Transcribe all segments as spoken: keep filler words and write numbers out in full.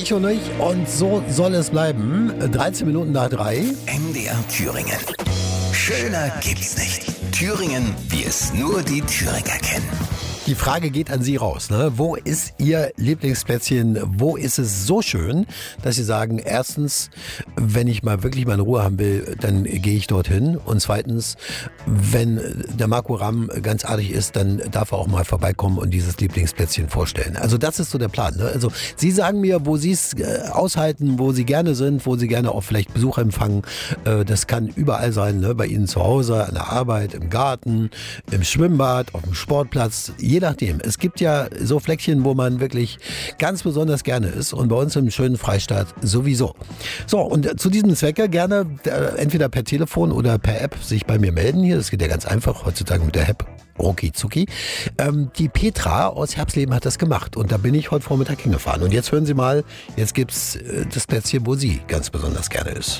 ich und ich und so soll es bleiben. dreizehn Minuten nach drei. M D R Thüringen. Schöner gibt's nicht. Thüringen, wie es nur die Thüringer kennen. Die Frage geht an Sie raus. Ne? Wo ist Ihr Lieblingsplätzchen? Wo ist es so schön, dass Sie sagen, erstens, wenn ich mal wirklich meine Ruhe haben will, dann gehe ich dorthin. Und zweitens, wenn der Marco Ramm ganz artig ist, dann darf er auch mal vorbeikommen und dieses Lieblingsplätzchen vorstellen. Also das ist so der Plan. Ne? Also Sie sagen mir, wo Sie es aushalten, wo Sie gerne sind, wo Sie gerne auch vielleicht Besuch empfangen. Das kann überall sein, ne? Bei Ihnen zu Hause, an der Arbeit, im Garten, im Schwimmbad, auf dem Sportplatz. Je nachdem. Es gibt ja so Fleckchen, wo man wirklich ganz besonders gerne ist und bei uns im schönen Freistaat sowieso. So, und zu diesem Zwecke gerne äh, entweder per Telefon oder per App sich bei mir melden hier. Das geht ja ganz einfach heutzutage mit der App. Rucki zucki. Ähm, die Petra aus Herbsleben hat das gemacht und da bin ich heute Vormittag hingefahren. Und jetzt hören Sie mal, jetzt gibt's äh, das Plätzchen, wo sie ganz besonders gerne ist.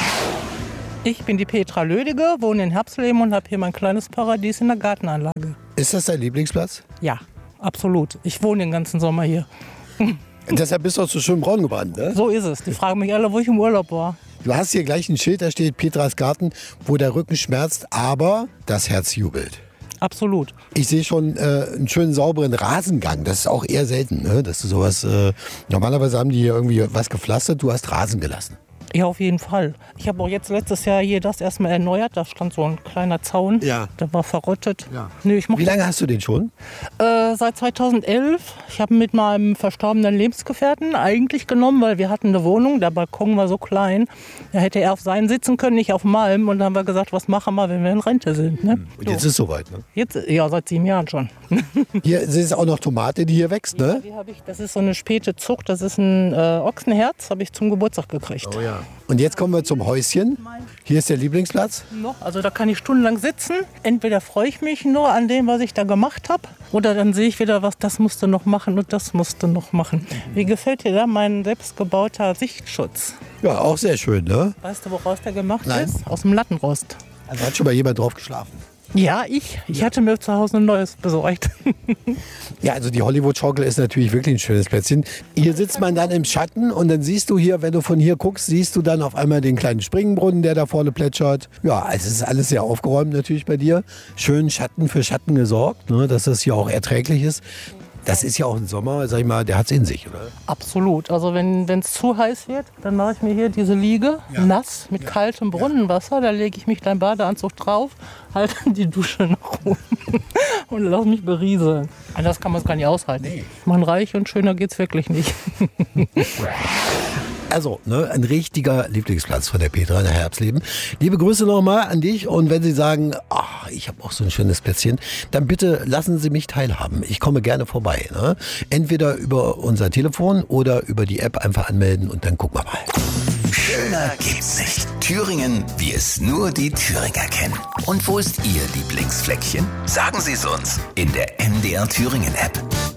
Ich bin die Petra Lödige, wohne in Herbsleben und habe hier mein kleines Paradies in der Gartenanlage. Ist das dein Lieblingsplatz? Ja, absolut. Ich wohne den ganzen Sommer hier. Deshalb bist du auch so schön braun gebrannt, ne? So ist es. Die fragen mich alle, wo ich im Urlaub war. Du hast hier gleich ein Schild, da steht Petras Garten, wo der Rücken schmerzt, aber das Herz jubelt. Absolut. Ich sehe schon äh, einen schönen sauberen Rasengang. Das ist auch eher selten, ne? Dass du sowas. Äh, normalerweise haben die hier irgendwie was gepflastert, du hast Rasen gelassen. Ja, auf jeden Fall. Ich habe auch jetzt letztes Jahr hier das erstmal erneuert. Da stand so ein kleiner Zaun. Ja. Der war verrottet. Ja. Nee, ich Wie lange hast du den schon? Äh, seit zweitausendelf. Ich habe mit meinem verstorbenen Lebensgefährten eigentlich genommen, weil wir hatten eine Wohnung. Der Balkon war so klein. Da hätte er auf seinen sitzen können, nicht auf meinem. Und dann haben wir gesagt, was machen wir, wenn wir in Rente sind. Ne? Und jetzt ist es soweit, ne? Jetzt, ja, seit sieben Jahren schon. Hier ist auch noch Tomate, die hier wächst, ne? Ja, die hab ich, das ist so eine späte Zucht. Das ist ein äh, Ochsenherz, habe ich zum Geburtstag gekriegt. Oh ja. Und jetzt kommen wir zum Häuschen. Hier ist der Lieblingsplatz. Noch, also da kann ich stundenlang sitzen. Entweder freue ich mich nur an dem, was ich da gemacht habe, oder dann sehe ich wieder, was das musst du noch machen und das musst du noch machen. Wie gefällt dir da mein selbstgebauter Sichtschutz? Ja, auch sehr schön, ne? Weißt du, woraus der gemacht Nein. ist? Aus dem Lattenrost. Also hat schon mal jemand drauf geschlafen. Ja, ich. Ich hatte mir zu Hause ein neues besorgt. Ja, also die Hollywood-Schaukel ist natürlich wirklich ein schönes Plätzchen. Hier sitzt man dann im Schatten und dann siehst du hier, wenn du von hier guckst, siehst du dann auf einmal den kleinen Springbrunnen, der da vorne plätschert. Ja, also es ist alles sehr aufgeräumt natürlich bei dir. Schön Schatten für Schatten gesorgt, ne, dass das hier auch erträglich ist. Das ist ja auch ein Sommer, sag ich mal, der hat's in sich, oder? Absolut. Also wenn es zu heiß wird, dann mache ich mir hier diese Liege, Ja. nass, mit Ja. kaltem Brunnenwasser. Da lege ich mich deinen Badeanzug drauf, halte die Dusche nach oben und lass mich berieseln. Anders kann man es gar nicht aushalten. Nee. Man reich und schöner geht's wirklich nicht. Also, ne, ein richtiger Lieblingsplatz von der Petra in der Herbsleben. Liebe Grüße nochmal an dich und wenn Sie sagen, ach, ich habe auch so ein schönes Plätzchen, dann bitte lassen Sie mich teilhaben. Ich komme gerne vorbei. Ne? Entweder über unser Telefon oder über die App einfach anmelden und dann gucken wir mal. Schöner gibt's nicht. Thüringen, wie es nur die Thüringer kennen. Und wo ist Ihr Lieblingsfleckchen? Sagen Sie es uns in der M D R Thüringen App.